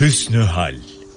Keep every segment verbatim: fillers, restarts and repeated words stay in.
Hüsnü hal.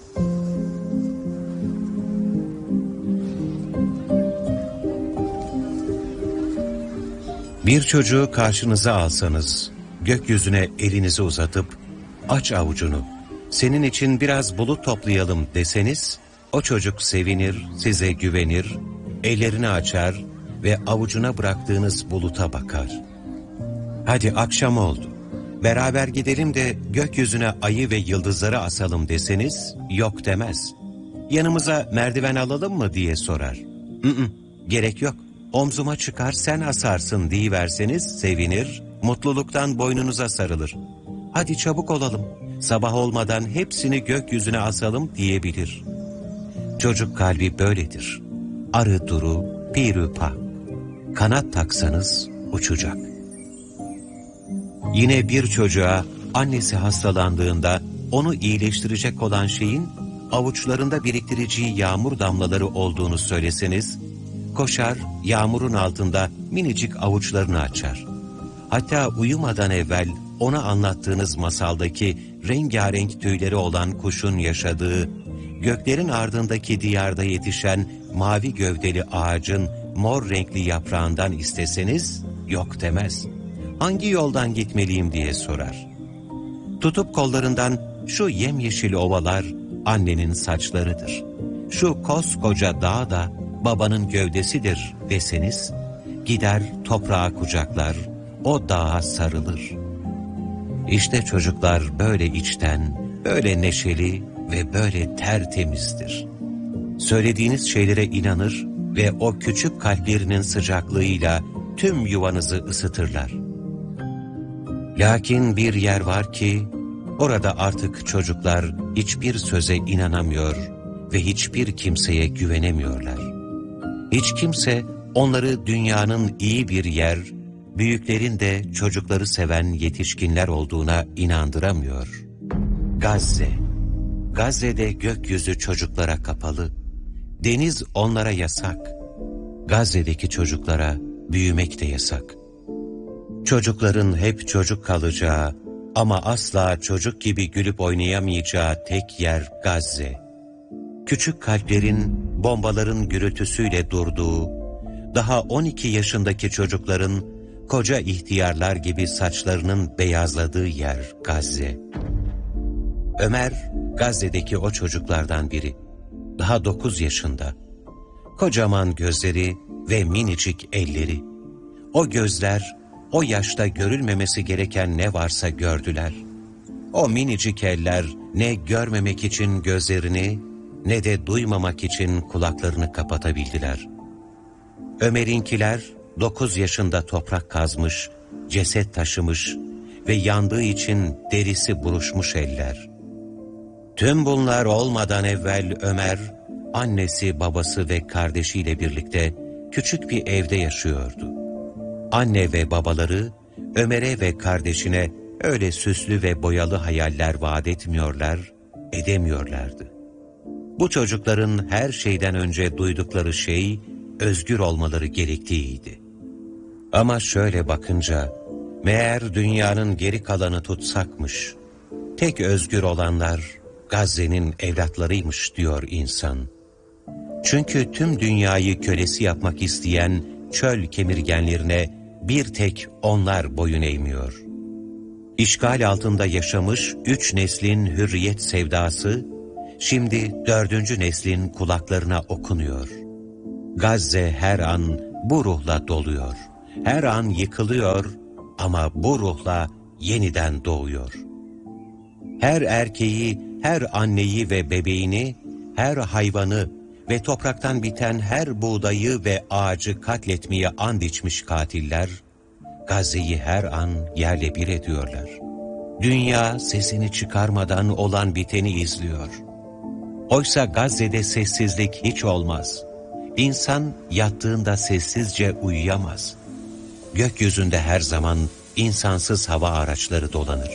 Bir çocuğu karşınıza alsanız, gökyüzüne elinizi uzatıp, aç avucunu, senin için biraz bulut toplayalım deseniz, o çocuk sevinir, size güvenir, ellerini açar ve avucuna bıraktığınız buluta bakar. Hadi akşam oldu, beraber gidelim de gökyüzüne ayı ve yıldızları asalım deseniz, yok demez. Yanımıza merdiven alalım mı diye sorar. "Hı-hı, gerek yok. Omzuma çıkar sen asarsın" deyiverseniz sevinir, mutluluktan boynunuza sarılır. Hadi çabuk olalım, sabah olmadan hepsini gökyüzüne asalım diyebilir. Çocuk kalbi böyledir. Arı duru, pirüpa. Kanat taksanız uçacak. Yine bir çocuğa annesi hastalandığında onu iyileştirecek olan şeyin avuçlarında biriktireceği yağmur damlaları olduğunu söyleseniz, koşar, yağmurun altında minicik avuçlarını açar. Hatta uyumadan evvel ona anlattığınız masaldaki rengarenk tüyleri olan kuşun yaşadığı, göklerin ardındaki diyarda yetişen mavi gövdeli ağacın mor renkli yaprağından isteseniz, yok demez. Hangi yoldan gitmeliyim diye sorar. Tutup kollarından, şu yemyeşil ovalar annenin saçlarıdır, şu koskoca dağ da babanın gövdesidir deseniz, gider toprağa kucaklar, o dağa sarılır. İşte çocuklar böyle içten, böyle neşeli ve böyle tertemizdir. Söylediğiniz şeylere inanır ve o küçük kalplerinin sıcaklığıyla tüm yuvanızı ısıtırlar. Lakin bir yer var ki, orada artık çocuklar hiçbir söze inanamıyor ve hiçbir kimseye güvenemiyorlar. Hiç kimse onları dünyanın iyi bir yer, büyüklerin de çocukları seven yetişkinler olduğuna inandıramıyor. Gazze. Gazze'de gökyüzü çocuklara kapalı. Deniz onlara yasak. Gazze'deki çocuklara büyümek de yasak. Çocukların hep çocuk kalacağı ama asla çocuk gibi gülüp oynayamayacağı tek yer Gazze. Küçük kalplerin, bombaların gürültüsüyle durduğu, daha on iki yaşındaki çocukların koca ihtiyarlar gibi saçlarının beyazladığı yer Gazze. Ömer, Gazze'deki o çocuklardan biri. Daha dokuz yaşında. Kocaman gözleri ve minicik elleri. O gözler, o yaşta görülmemesi gereken ne varsa gördüler. O minicik eller ne görmemek için gözlerini, ne de duymamak için kulaklarını kapatabildiler. Ömer'inkiler dokuz yaşında toprak kazmış, ceset taşımış ve yandığı için derisi buruşmuş eller. Tüm bunlar olmadan evvel Ömer, annesi, babası ve kardeşiyle birlikte küçük bir evde yaşıyordu. Anne ve babaları Ömer'e ve kardeşine öyle süslü ve boyalı hayaller vaat etmiyorlar, edemiyorlardı. Bu çocukların her şeyden önce duydukları şey, özgür olmaları gerektiğiydi. Ama şöyle bakınca, meğer dünyanın geri kalanı tutsakmış, tek özgür olanlar Gazze'nin evlatlarıymış diyor insan. Çünkü tüm dünyayı kölesi yapmak isteyen çöl kemirgenlerine bir tek onlar boyun eğmiyor. İşgal altında yaşamış üç neslin hürriyet sevdası, şimdi dördüncü neslin kulaklarına okunuyor. Gazze her an bu ruhla doluyor. Her an yıkılıyor ama bu ruhla yeniden doğuyor. Her erkeği, her anneyi ve bebeğini, her hayvanı ve topraktan biten her buğdayı ve ağacı katletmeye and içmiş katiller, Gazze'yi her an yerle bir ediyorlar. Dünya sesini çıkarmadan olan biteni izliyor. Oysa Gazze'de sessizlik hiç olmaz. İnsan yattığında sessizce uyuyamaz. Gökyüzünde her zaman insansız hava araçları dolanır.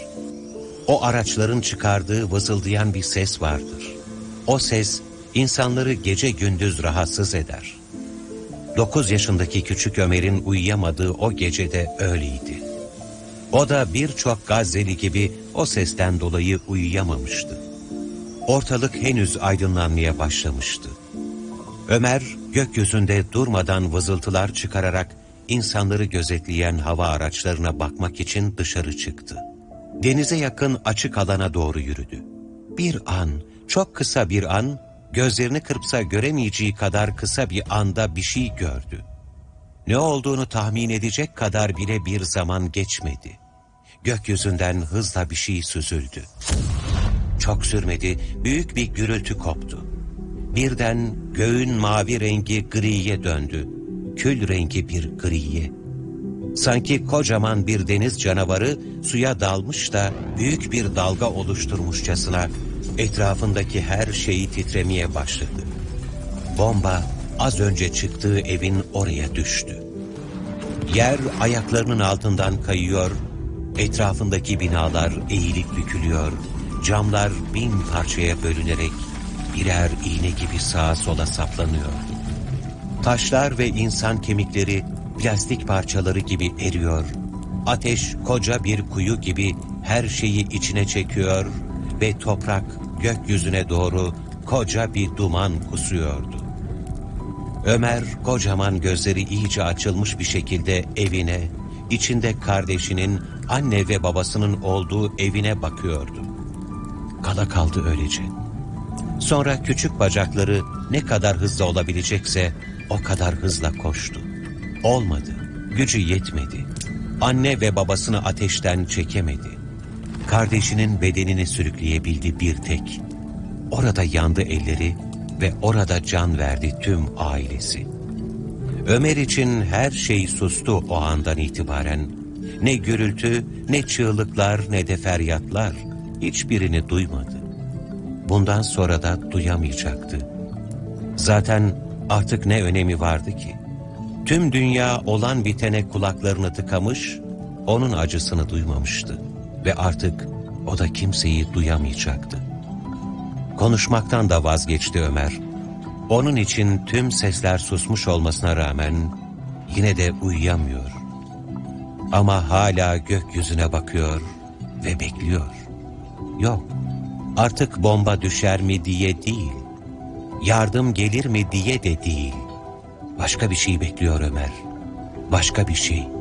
O araçların çıkardığı vızıldayan bir ses vardır. O ses insanları gece gündüz rahatsız eder. Dokuz yaşındaki küçük Ömer'in uyuyamadığı o gecede öyleydi. O da birçok Gazze'li gibi o sesten dolayı uyuyamamıştı. Ortalık henüz aydınlanmaya başlamıştı. Ömer, gökyüzünde durmadan vızıltılar çıkararak insanları gözetleyen hava araçlarına bakmak için dışarı çıktı. Denize yakın açık alana doğru yürüdü. Bir an, çok kısa bir an, gözlerini kırpsa göremeyeceği kadar kısa bir anda bir şey gördü. Ne olduğunu tahmin edecek kadar bile bir zaman geçmedi. Gökyüzünden hızla bir şey süzüldü. Çok sürmedi, büyük bir gürültü koptu. Birden göğün mavi rengi griye döndü. Kül rengi bir griye. Sanki kocaman bir deniz canavarı suya dalmış da büyük bir dalga oluşturmuşçasına etrafındaki her şeyi titremeye başladı. Bomba az önce çıktığı evin oraya düştü. Yer ayaklarının altından kayıyor, etrafındaki binalar eğilip bükülüyor, camlar bin parçaya bölünerek birer iğne gibi sağa sola saplanıyordu. Taşlar ve insan kemikleri plastik parçaları gibi eriyor, ateş koca bir kuyu gibi her şeyi içine çekiyor ve toprak gökyüzüne doğru koca bir duman kusuyordu. Ömer kocaman gözleri iyice açılmış bir şekilde evine, içinde kardeşinin, anne ve babasının olduğu evine bakıyordu. Kala kaldı öylece. Sonra küçük bacakları ne kadar hızlı olabilecekse o kadar hızla koştu. Olmadı, gücü yetmedi. Anne ve babasını ateşten çekemedi. Kardeşinin bedenini sürükleyebildi bir tek. Orada yandı elleri ve orada can verdi tüm ailesi. Ömer için her şey sustu o andan itibaren. Ne gürültü, ne çığlıklar, ne de feryatlar. Hiçbirini duymadı. Bundan sonra da duyamayacaktı. Zaten artık ne önemi vardı ki? Tüm dünya olan bitene kulaklarını tıkamış, onun acısını duymamıştı. Ve artık o da kimseyi duyamayacaktı. Konuşmaktan da vazgeçti Ömer. Onun için tüm sesler susmuş olmasına rağmen yine de uyuyamıyor. Ama hala gökyüzüne bakıyor ve bekliyor. Yok, artık bomba düşer mi diye değil, yardım gelir mi diye de değil. Başka bir şey bekliyor Ömer, başka bir şey.